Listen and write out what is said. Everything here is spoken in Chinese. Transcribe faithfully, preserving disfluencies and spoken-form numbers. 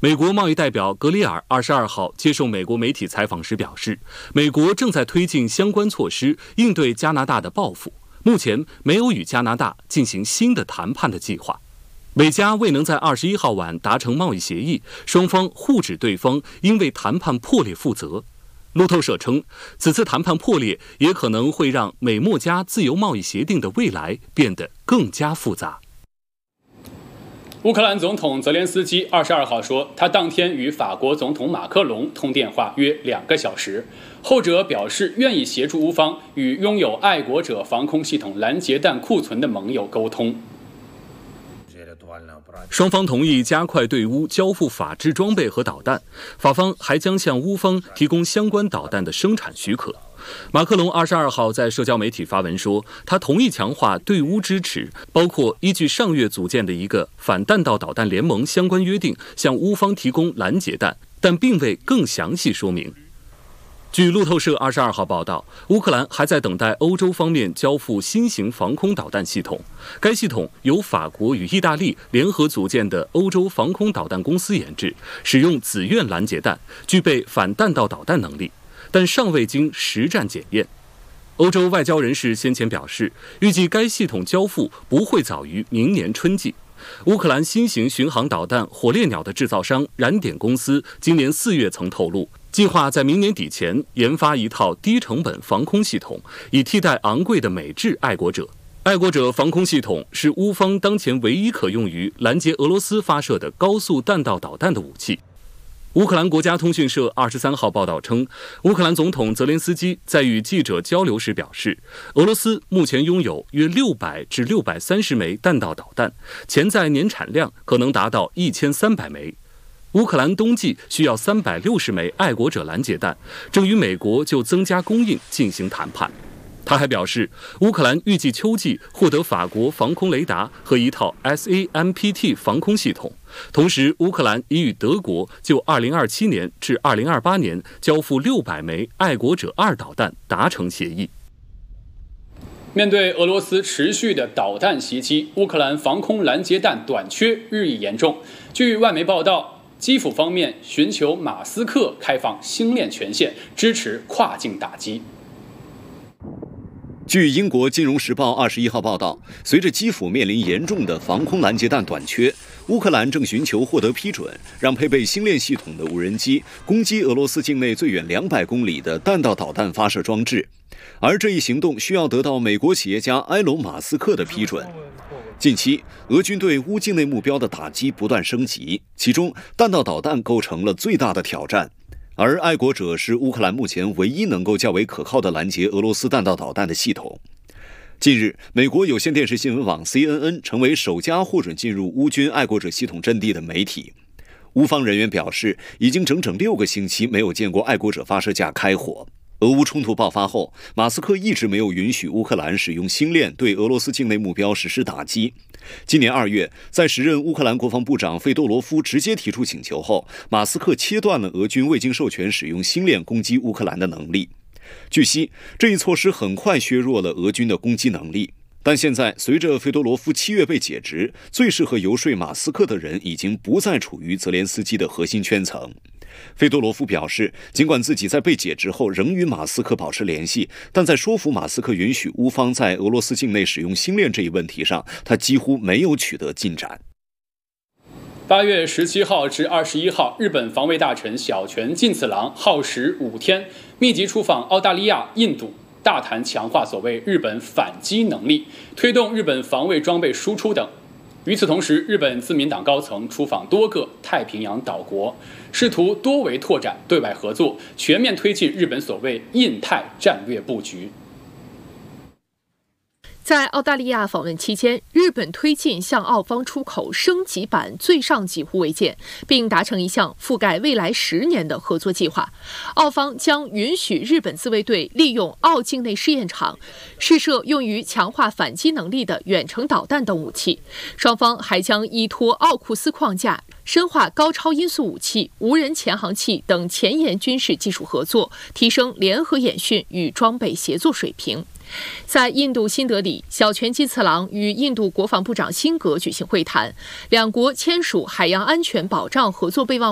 美国贸易代表格里尔二十二号接受美国媒体采访时表示，美国正在推进相关措施应对加拿大的报复，目前没有与加拿大进行新的谈判的计划。美加未能在二十一号晚达成贸易协议，双方互指对方应为谈判破裂负责。路透社称，此次谈判破裂也可能会让美墨加自由贸易协定的未来变得更加复杂。 乌克兰总统泽连斯基二十二号说，他当天与法国总统马克龙通电话约两个小时，后者表示愿意协助乌方与拥有爱国者防空系统拦截弹库存的盟友沟通。 双方同意加快对乌交付法制装备和导弹，法方还将向乌方提供相关导弹的生产许可。马克龙二十二号在社交媒体发文说，他同意强化对乌支持，包括依据上月组建的一个反弹道导弹联盟相关约定，向乌方提供拦截弹，但并未更详细说明。据路透社二十二号报道，乌克兰还在等待欧洲方面交付新型防空导弹系统。该系统由法国与意大利联合组建的欧洲防空导弹公司研制，使用紫苑拦截弹，具备反弹道导弹能力，但尚未经实战检验。欧洲外交人士先前表示，预计该系统交付不会早于明年春季。乌克兰新型巡航导弹火烈鸟的制造商燃点公司今年四月曾透露，计划在明年底前研发一套低成本防空系统，以替代昂贵的美制爱国者。爱国者防空系统是乌方当前唯一可用于拦截俄罗斯发射的高速弹道导弹的武器。乌克兰国家通讯社二十三号报道称，乌克兰总统泽连斯基在与记者交流时表示，俄罗斯目前拥有约六百至六百三十枚弹道导弹，潜在年产量可能达到一千三百枚。乌克兰冬季需要三百六十枚爱国者拦截弹，正与美国就增加供应进行谈判。他还表示，乌克兰预计秋季获得法国防空雷达和一套 S A M P T 防空系统。同时，乌克兰已与德国就二零二七年至二零二八年交付六百枚爱国者二导弹达成协议。 面对俄罗斯持续的导弹袭击，乌克兰防空拦截弹短缺日益严重。据外媒报道，基辅方面寻求马斯克开放星链权限，支持跨境打击。 据英国《金融时报》二十一号报道，随着基辅面临严重的防空拦截弹短缺，乌克兰正寻求获得批准，让配备星链系统的无人机攻击俄罗斯境内最远两百公里的弹道导弹发射装置。而这一行动需要得到美国企业家埃隆·马斯克的批准。近期，俄军对乌境内目标的打击不断升级，其中弹道导弹构成了最大的挑战。而爱国者是乌克兰目前唯一能够较为可靠的拦截俄罗斯弹道导弹的系统。近日，美国有线电视新闻网 C N N 成为首家获准进入乌军爱国者系统阵地的媒体。乌方人员表示，已经整整六个星期没有见过爱国者发射架开火。俄乌冲突爆发后，马斯克一直没有允许乌克兰使用星链对俄罗斯境内目标实施打击。今年二月，在时任乌克兰国防部长费多罗夫直接提出请求后，马斯克切断了俄军未经授权使用星链攻击乌克兰的能力。据悉，这一措施很快削弱了俄军的攻击能力。但现在，随着费多罗夫七月被解职，最适合游说马斯克的人已经不再处于泽连斯基的核心圈层。费多罗夫表示，尽管自己在被解职后仍与马斯克保持联系，但在说服马斯克允许乌方在俄罗斯境内使用星链这一问题上，他几乎没有取得进展。 八月十七号至二十一号，日本防卫大臣小泉进次郎耗时五天，密集出访澳大利亚、印度，大谈强化所谓日本反击能力，推动日本防卫装备输出等。与此同时，日本自民党高层出访多个太平洋岛国，试图多维拓展对外合作，全面推进日本所谓印太战略布局。 在澳大利亚访问期间，日本推进向澳方出口升级版最上级护卫舰，并达成一项覆盖未来十年的合作计划。澳方将允许日本自卫队利用澳境内试验场试射用于强化反击能力的远程导弹等武器。双方还将依托奥库斯框架，深化高超音速武器、无人潜航器等前沿军事技术合作，提升联合演训与装备协作水平。在印度新德里，小泉进次郎与印度国防部长辛格举行会谈，两国签署海洋安全保障合作备忘